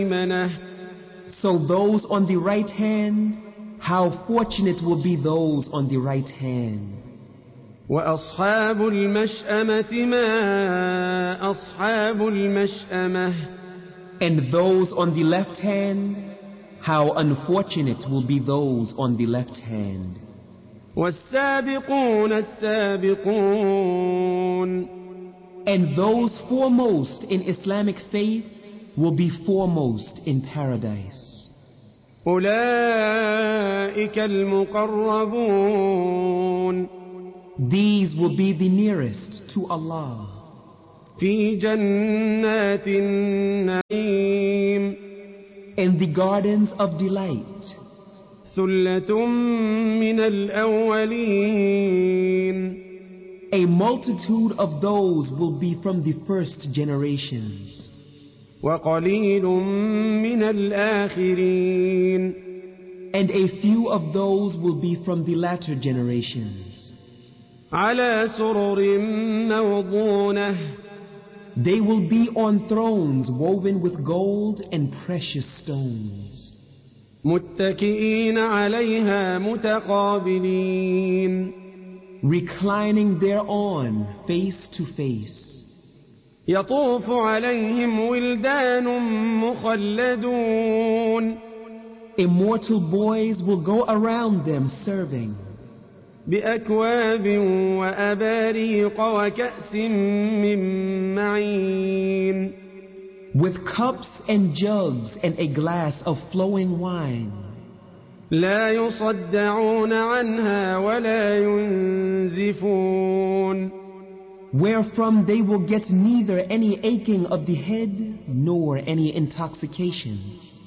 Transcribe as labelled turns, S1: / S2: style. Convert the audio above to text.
S1: So those on the right hand, how fortunate will be those on the right hand.
S2: وأصحاب المشأمة ما أصحاب المشأمة.
S1: And those on the left hand, how unfortunate will be those on the left hand.
S2: والسابقون السابقون.
S1: And those foremost in Islamic faith will be foremost in paradise.
S2: أولئك المقربون.
S1: These will be the nearest to Allah.
S2: في جنات النعيم.
S1: In the gardens of delight.
S2: ثلة من الأولين.
S1: A multitude of those will be from the first generations.
S2: وقليل من الآخرين.
S1: And a few of those will be from the latter generations.
S2: على سرر موضونة.
S1: They will be on thrones woven with gold and precious stones.
S2: متكئين عليها متقابلين.
S1: Reclining thereon face to face.
S2: يطوف عليهم ولدان مخلدون.
S1: Immortal boys will go around them serving.
S2: بأكواب وأباريق وكأس من معين.
S1: With cups and jugs and a glass of flowing wine.
S2: لا يصدعون عنها ولا ينزفون.
S1: Wherefrom they will get neither any aching of the head nor any intoxication.